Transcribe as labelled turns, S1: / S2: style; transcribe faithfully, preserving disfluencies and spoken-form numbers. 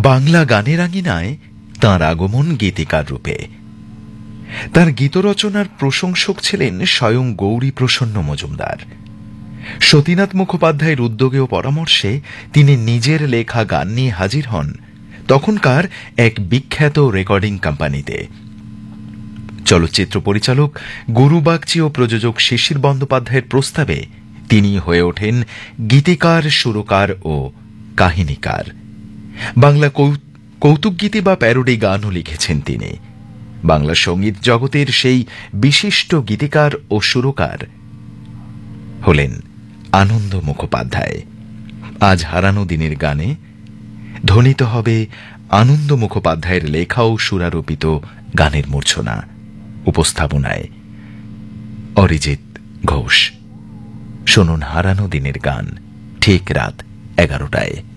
S1: বাংলা গানের আঙিনায় তাঁর আগমন গীতিকার রূপে। তার গীতরচনার প্রশংসক ছিলেন স্বয়ং গৌরী প্রসন্ন মজুমদার। সতীনাথ মুখোপাধ্যায়ের উদ্যোগে ও পরামর্শে তিনি নিজের লেখা গান নিয়ে হাজির হন তখনকার এক বিখ্যাত রেকর্ডিং কোম্পানিতে। চলচ্চিত্র পরিচালক গুরু বাগচি ও প্রযোজক শিশির বন্দ্যোপাধ্যায়ের প্রস্তাবে তিনি হয়ে ওঠেন গীতিকার, সুরকার ও কাহিনীকার। বাংলা কৌতুকগীতি বা প্যারোডি গানও লিখেছেন তিনি। বাংলা সঙ্গীত জগতের সেই বিশিষ্ট গীতিকার ও সুরকার হলেন আনন্দ মুখোপাধ্যায়। আজ হারানো দিনের গানে ধ্বনিত হবে আনন্দ মুখোপাধ্যায়ের লেখা ও সুরারোপিত গানের মূর্ছনা। উপস্থাপনায় অরিজিৎ ঘোষ। শুনুন হারানো দিনের গান ঠিক রাত এগারোটায়।